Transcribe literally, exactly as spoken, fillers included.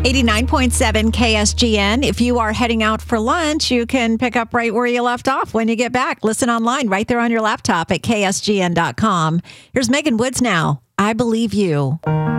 eighty-nine point seven K S G N. If you are heading out for lunch, you can pick up right where you left off when you get back. Listen online right there on your laptop at K S G N dot com. Here's Megan Woods now. I Believe You.